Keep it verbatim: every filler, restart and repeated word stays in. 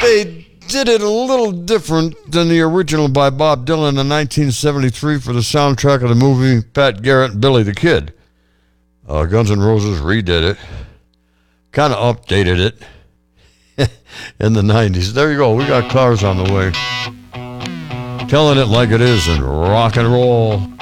They did it a little different than the original by Bob Dylan in nineteen seventy-three for the soundtrack of the movie Pat Garrett and Billy the Kid. Uh, Guns N' Roses redid it, kind of updated it in the nineties. There you go. We got cars on the way. Telling it like it is and rock and roll.